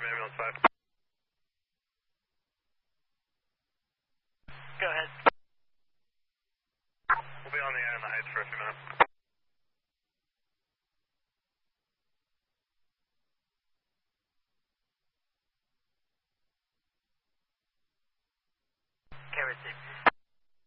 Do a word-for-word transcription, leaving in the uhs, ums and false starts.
ambulance five. Go ahead. We'll be on the air in the heights for a few minutes.